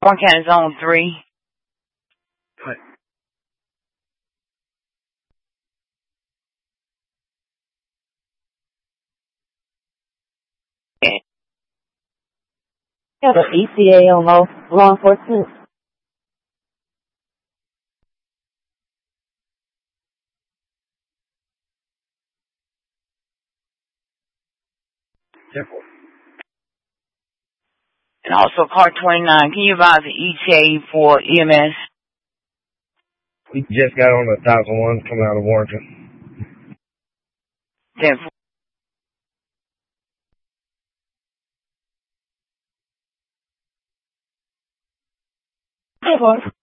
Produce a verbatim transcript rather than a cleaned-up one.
One County Zone three. What? Yeah, the E C A on law, law enforcement. Simple. And also car twenty-nine. Can you advise the E T A for E M S? We just got on the thousand one coming out of Warrington. ten four.